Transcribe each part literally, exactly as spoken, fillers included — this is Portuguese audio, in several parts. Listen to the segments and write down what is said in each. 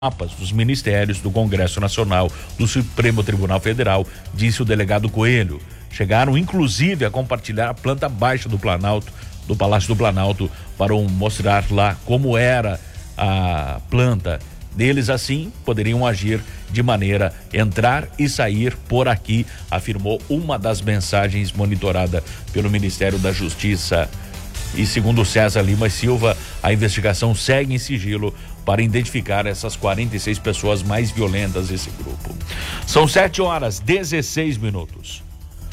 mapas dos ministérios, do Congresso Nacional, do Supremo Tribunal Federal, disse o delegado Coelho. Chegaram inclusive a compartilhar a planta baixa do Planalto, do Palácio do Planalto, para mostrar lá como era a planta deles. Assim poderiam agir de maneira entrar e sair por aqui, afirmou uma das mensagens monitorada pelo Ministério da Justiça. E segundo César Lima Silva, a investigação segue em sigilo para identificar essas quarenta e seis pessoas mais violentas desse grupo. São sete horas, dezesseis minutos.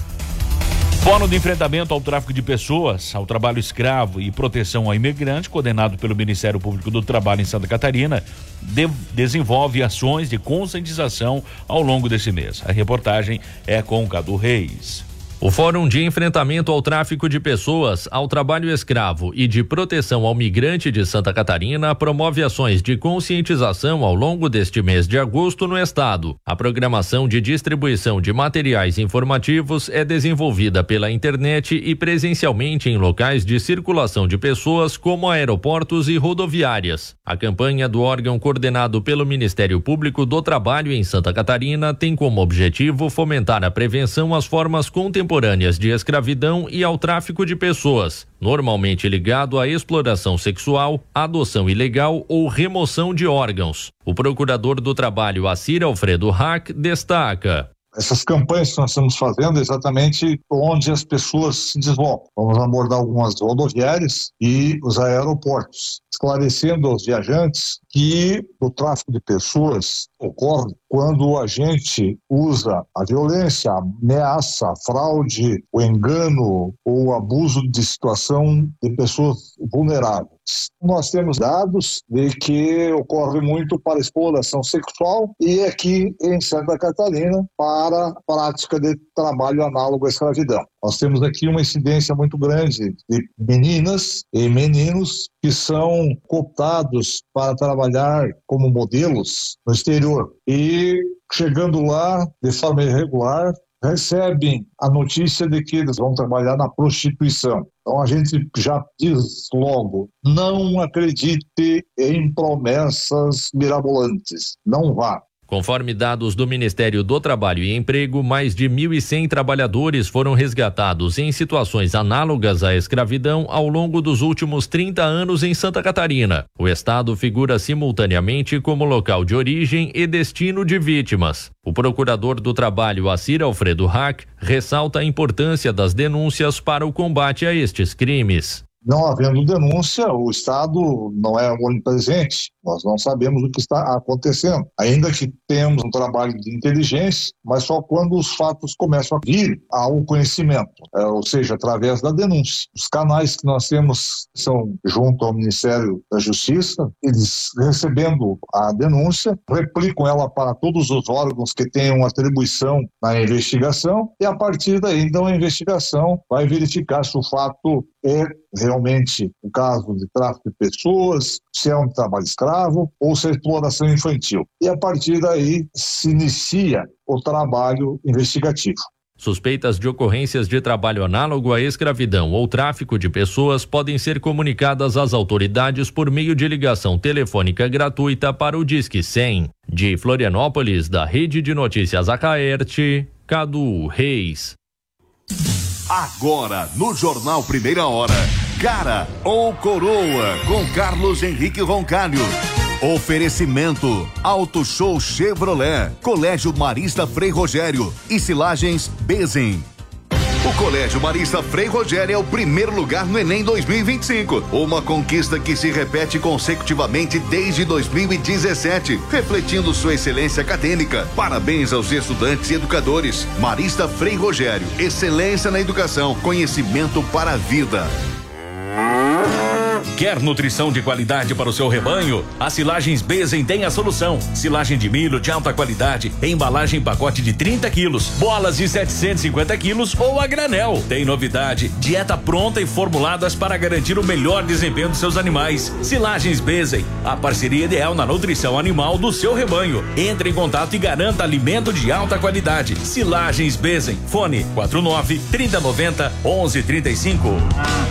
Fórum de enfrentamento ao tráfico de pessoas, ao trabalho escravo e proteção ao imigrante, coordenado pelo Ministério Público do Trabalho em Santa Catarina, de, desenvolve ações de conscientização ao longo desse mês. A reportagem é com Cadu Reis. O Fórum de Enfrentamento ao Tráfico de Pessoas, ao Trabalho Escravo e de Proteção ao Migrante de Santa Catarina promove ações de conscientização ao longo deste mês de agosto no estado. A programação de distribuição de materiais informativos é desenvolvida pela internet e presencialmente em locais de circulação de pessoas como aeroportos e rodoviárias. A campanha do órgão coordenado pelo Ministério Público do Trabalho em Santa Catarina tem como objetivo fomentar a prevenção às formas contemporâneas contemporâneas de escravidão e ao tráfico de pessoas, normalmente ligado à exploração sexual, adoção ilegal ou remoção de órgãos. O procurador do Trabalho, Assir Alfredo Hack, destaca: essas campanhas que nós estamos fazendo é exatamente onde as pessoas se deslocam. Vamos abordar algumas rodoviárias e os aeroportos, esclarecendo aos viajantes que o tráfico de pessoas ocorre quando o agente usa a violência, a ameaça, a fraude, o engano ou o abuso de situação de pessoas vulneráveis. Nós temos dados de que ocorre muito para exploração sexual e aqui em Santa Catarina para prática de trabalho análogo à escravidão. Nós temos aqui uma incidência muito grande de meninas e meninos que são cooptados para trabalhar como modelos no exterior e, chegando lá de forma irregular, recebem a notícia de que eles vão trabalhar na prostituição. Então a gente já diz logo, não acredite em promessas mirabolantes, não vá. Conforme dados do Ministério do Trabalho e Emprego, mais de mil e cem trabalhadores foram resgatados em situações análogas à escravidão ao longo dos últimos trinta anos em Santa Catarina. O estado figura simultaneamente como local de origem e destino de vítimas. O procurador do Trabalho, Assir Alfredo Hack, ressalta a importância das denúncias para o combate a estes crimes. Não havendo denúncia, o Estado não é onipresente, nós não sabemos o que está acontecendo. Ainda que temos um trabalho de inteligência, mas só quando os fatos começam a vir ao conhecimento, é, ou seja, através da denúncia. Os canais que nós temos são junto ao Ministério da Justiça, eles recebendo a denúncia, replicam ela para todos os órgãos que tenham atribuição na investigação e a partir daí, então, a investigação vai verificar se o fato é realmente um caso de tráfico de pessoas, se é um trabalho escravo ou se é exploração infantil. E a partir daí se inicia o trabalho investigativo. Suspeitas de ocorrências de trabalho análogo à escravidão ou tráfico de pessoas podem ser comunicadas às autoridades por meio de ligação telefônica gratuita para o Disque cem. De Florianópolis, da Rede de Notícias Acaerte, Cadu Reis. Agora, no Jornal Primeira Hora, Cara ou Coroa, com Carlos Henrique Roncalho. Oferecimento, Auto Show Chevrolet, Colégio Marista Frei Rogério e Silagens Bezen. O Colégio Marista Frei Rogério é o primeiro lugar no Enem dois mil e vinte e cinco. Uma conquista que se repete consecutivamente desde dois mil e dezessete, refletindo sua excelência acadêmica. Parabéns aos estudantes e educadores. Marista Frei Rogério, excelência na educação, conhecimento para a vida. Quer nutrição de qualidade para o seu rebanho? A Silagens Bezen tem a solução. Silagem de milho de alta qualidade, embalagem em pacote de trinta quilos, bolas de setecentos e cinquenta quilos ou a granel. Tem novidade, dieta pronta e formuladas para garantir o melhor desempenho dos seus animais. Silagens Bezen, a parceria ideal na nutrição animal do seu rebanho. Entre em contato e garanta alimento de alta qualidade. Silagens Bezen, fone quatro nove, trinta noventa, onze trinta e cinco.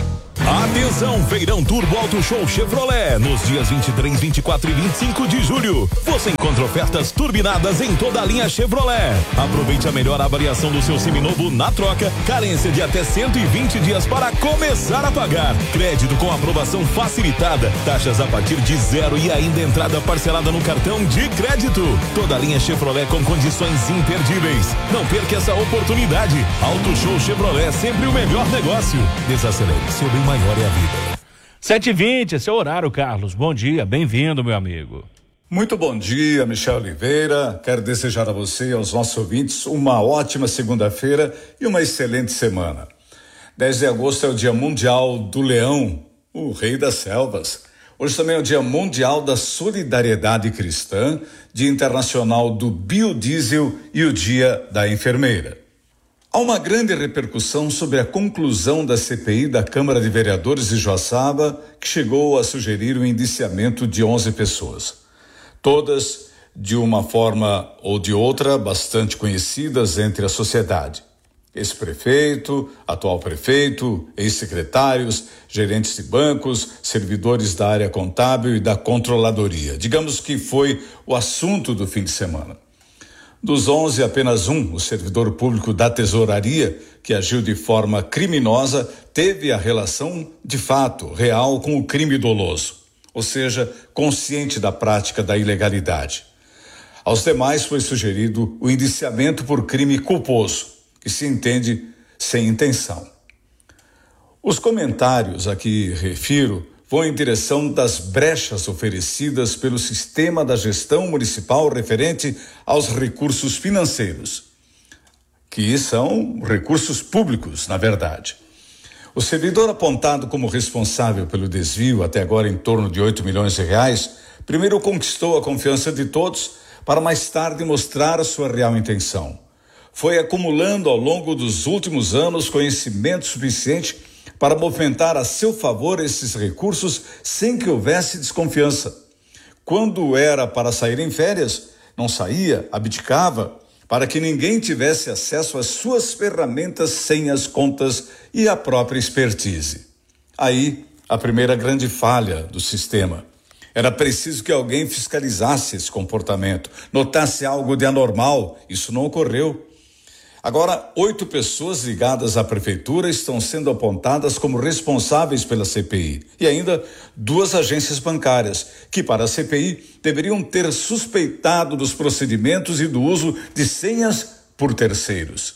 Atenção, Feirão Turbo Auto Show Chevrolet, nos dias vinte e três, vinte e quatro e vinte e cinco de julho. Você encontra ofertas turbinadas em toda a linha Chevrolet. Aproveite a melhor avaliação do seu seminovo na troca, carência de até cento e vinte dias para começar a pagar. Crédito com aprovação facilitada, taxas a partir de zero e ainda entrada parcelada no cartão de crédito. Toda a linha Chevrolet com condições imperdíveis. Não perca essa oportunidade. Auto Show Chevrolet, sempre o melhor negócio. Desacelere, seu bem maior é a vida. sete e vinte, esse é o horário, Carlos. Bom dia, bem-vindo, meu amigo. Muito bom dia, Michel Oliveira. Quero desejar a você e aos nossos ouvintes uma ótima segunda-feira e uma excelente semana. dez de agosto é o Dia Mundial do Leão, o rei das selvas. Hoje também é o Dia Mundial da Solidariedade Cristã, Dia Internacional do Biodiesel e o Dia da Enfermeira. Há uma grande repercussão sobre a conclusão da C P I da Câmara de Vereadores de Joaçaba, que chegou a sugerir o indiciamento de onze pessoas. Todas, de uma forma ou de outra, bastante conhecidas entre a sociedade. Ex-prefeito, atual prefeito, ex-secretários, gerentes de bancos, servidores da área contábil e da controladoria. Digamos que foi o assunto do fim de semana. Dos onze, apenas um, o servidor público da tesouraria, que agiu de forma criminosa, teve a relação de fato real com o crime doloso, ou seja, consciente da prática da ilegalidade. Aos demais foi sugerido o indiciamento por crime culposo, que se entende sem intenção. Os comentários a que refiro vão em direção das brechas oferecidas pelo sistema da gestão municipal referente aos recursos financeiros, que são recursos públicos, na verdade. O servidor apontado como responsável pelo desvio, até agora em torno de oito milhões de reais, primeiro conquistou a confiança de todos para mais tarde mostrar a sua real intenção. Foi acumulando ao longo dos últimos anos conhecimento suficiente para movimentar a seu favor esses recursos sem que houvesse desconfiança. Quando era para sair em férias, não saía, abdicava, para que ninguém tivesse acesso às suas ferramentas, senhas, contas e à própria expertise. Aí, a primeira grande falha do sistema. Era preciso que alguém fiscalizasse esse comportamento, notasse algo de anormal. Isso não ocorreu. Agora, oito pessoas ligadas à prefeitura estão sendo apontadas como responsáveis pela C P I. E ainda duas agências bancárias, que para a C P I deveriam ter suspeitado dos procedimentos e do uso de senhas por terceiros.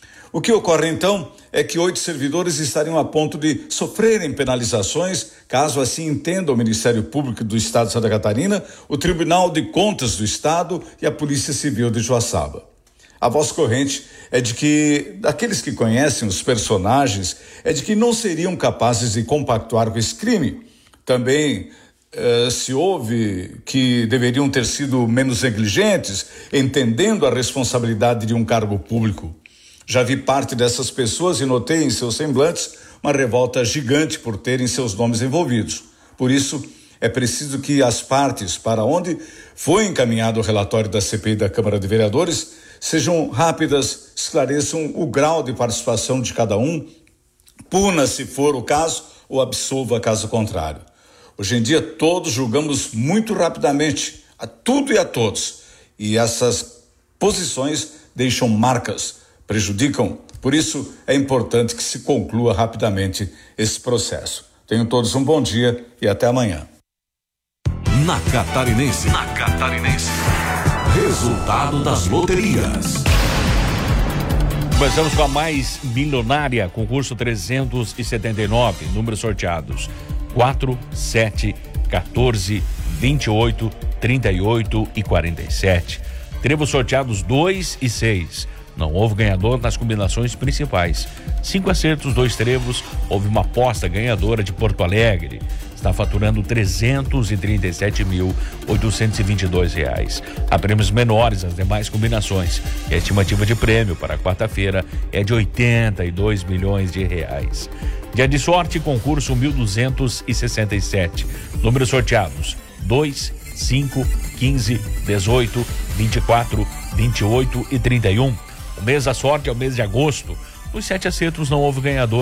O que ocorre então é que oito servidores estariam a ponto de sofrerem penalizações, caso assim entenda o Ministério Público do Estado de Santa Catarina, o Tribunal de Contas do Estado e a Polícia Civil de Joaçaba. A voz corrente é de que, daqueles que conhecem os personagens, é de que não seriam capazes de compactuar com esse crime. Também eh, se ouve que deveriam ter sido menos negligentes, entendendo a responsabilidade de um cargo público. Já vi parte dessas pessoas e notei em seus semblantes uma revolta gigante por terem seus nomes envolvidos. Por isso, é preciso que as partes para onde foi encaminhado o relatório da C P I da Câmara de Vereadores sejam rápidas, esclareçam o grau de participação de cada um, puna se for o caso ou absolva caso contrário. Hoje em dia todos julgamos muito rapidamente a tudo e a todos, e essas posições deixam marcas, prejudicam. Por isso é importante que se conclua rapidamente esse processo. Tenham todos um bom dia e até amanhã. Na Catarinense. Na Catarinense. Resultado das loterias. Começamos com a mais milionária, concurso trezentos e setenta e nove, números sorteados: quatro, sete, quatorze, vinte e oito, trinta e oito e quarenta e sete. Teremos sorteados dois e seis. Não houve ganhador nas combinações principais. Cinco acertos, dois trevos. Houve uma aposta ganhadora de Porto Alegre. Está faturando trezentos e trinta e sete mil, oitocentos e vinte e dois reais. Há prêmios menores nas demais combinações. E a estimativa de prêmio para quarta-feira é de oitenta e dois milhões de reais. Dia de sorte, concurso mil duzentos e sessenta e sete. Números sorteados: dois, cinco, quinze, dezoito, vinte e quatro, vinte e oito e trinta e um. O mês da sorte é o mês de agosto. Nos sete acertos não houve ganhador.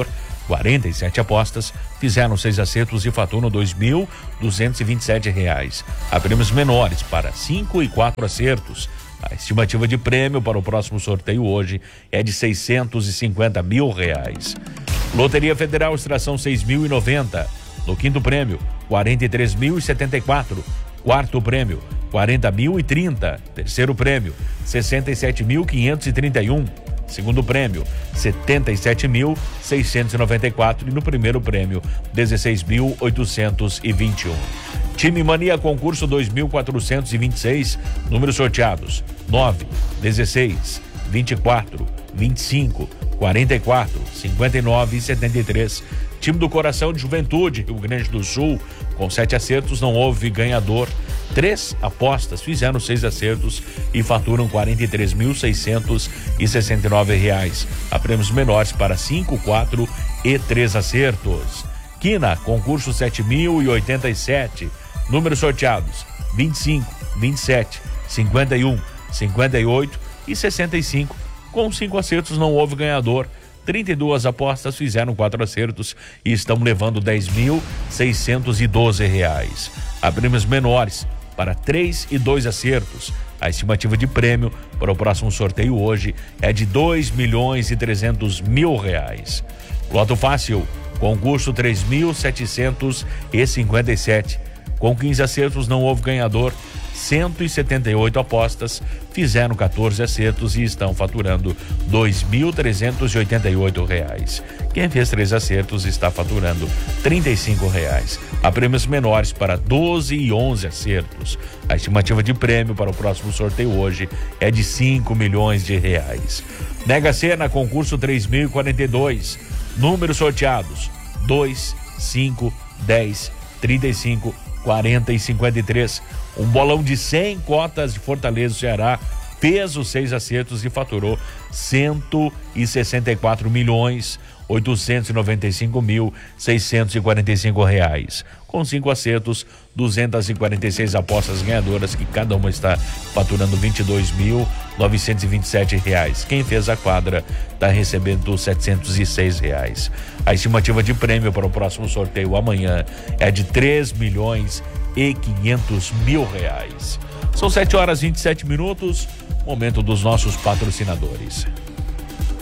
quarenta e sete apostas fizeram seis acertos e faturam dois mil duzentos e vinte e sete reais. Há prêmios menores para cinco e quatro acertos. A estimativa de prêmio para o próximo sorteio hoje é de seiscentos e cinquenta mil reais. Loteria Federal, extração seis mil e noventa. No quinto prêmio, quarenta e três mil e setenta e quatro. Quarto prêmio, quarenta mil e trinta. Terceiro prêmio, sessenta e sete mil quinhentos e trinta e um. Segundo prêmio, setenta e sete mil seiscentos e noventa e quatro. E no primeiro prêmio, dezesseis mil oitocentos e vinte e um. Time Mania concurso dois mil quatrocentos e vinte e seis, números sorteados: nove, dezesseis, vinte e quatro, vinte e cinco, quarenta e quatro, cinquenta e nove e setenta e três. Time do Coração de Juventude, Rio Grande do Sul, com sete acertos, não houve ganhador. Três apostas fizeram seis acertos e faturam quarenta e três mil seiscentos e sessenta e nove reais. Há prêmios menores para cinco, quatro e três acertos. Quina, concurso sete mil e oitenta e sete. Números sorteados: vinte e cinco, vinte e sete, cinquenta e um, cinquenta e oito e sessenta e cinco. Com cinco acertos não houve ganhador. trinta e duas apostas fizeram quatro acertos e estão levando dez mil seiscentos e doze reais. Há prêmios menores para três e dois acertos. A estimativa de prêmio para o próximo sorteio hoje é de dois milhões e trezentos mil reais. Loto Fácil, concurso três mil setecentos e cinquenta e sete. Com quinze acertos não houve ganhador. cento e setenta e oito apostas fizeram quatorze acertos e estão faturando dois mil trezentos e oitenta e oito reais. Quem fez três acertos está faturando trinta e cinco reais. Há prêmios menores para doze e onze acertos. A estimativa de prêmio para o próximo sorteio hoje é de cinco milhões de reais. Mega Sena, concurso três mil e quarenta e dois. Números sorteados: dois, cinco, dez, trinta e cinco, quarenta e cinquenta e três. Um bolão de cem cotas de Fortaleza, Ceará, peso seis acertos e faturou cento e sessenta e quatro milhões oitocentos e noventa e cinco mil seiscentos e quarenta e cinco reais. Com cinco acertos, duzentas e quarenta e seis apostas ganhadoras, que cada uma está faturando vinte e dois mil novecentos e vinte e sete reais. Quem fez a quadra está recebendo setecentos e seis reais. A estimativa de prêmio para o próximo sorteio amanhã é de três milhões e quinhentos mil reais. São sete horas e vinte e sete minutos, momento dos nossos patrocinadores.